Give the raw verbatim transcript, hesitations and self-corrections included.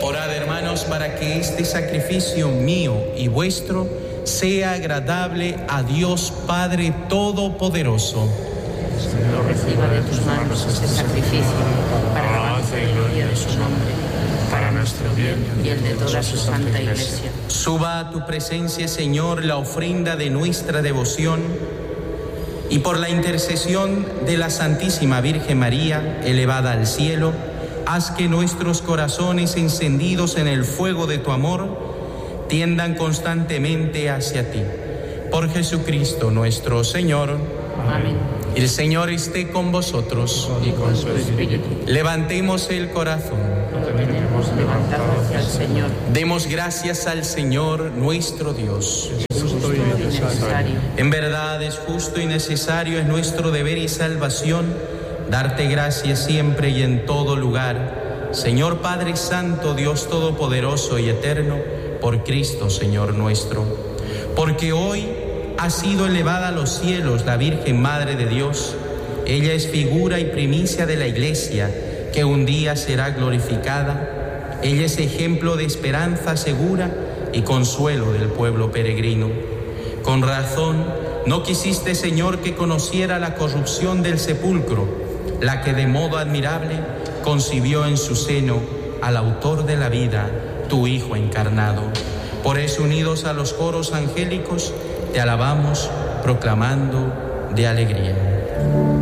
Orad, hermanos, para que este sacrificio mío y vuestro sea agradable a Dios Padre Todopoderoso. Señor, reciba de tus manos este sacrificio para la alabanza y gloria de su nombre, para nuestro bien y el de toda su santa Iglesia. Suba a tu presencia, Señor, la ofrenda de nuestra devoción, y por la intercesión de la Santísima Virgen María, elevada al cielo, haz que nuestros corazones encendidos en el fuego de tu amor tiendan constantemente hacia ti. Por Jesucristo nuestro Señor. Amén. El Señor esté con vosotros. Y con su espíritu. Levantemos el corazón. Lo tenemos levantado hacia el Señor. Demos gracias al Señor nuestro Dios. Es justo y necesario. En verdad es justo y necesario, es nuestro deber y salvación darte gracias siempre y en todo lugar, Señor Padre Santo, Dios Todopoderoso y Eterno, por Cristo, Señor nuestro. Porque hoy ha sido elevada a los cielos la Virgen Madre de Dios. Ella es figura y primicia de la Iglesia, que un día será glorificada. Ella es ejemplo de esperanza segura y consuelo del pueblo peregrino. Con razón, no quisiste, Señor, que conociera la corrupción del sepulcro, la que de modo admirable concibió en su seno al autor de la vida, tu Hijo encarnado. Por eso, unidos a los coros angélicos, te alabamos, proclamando de alegría.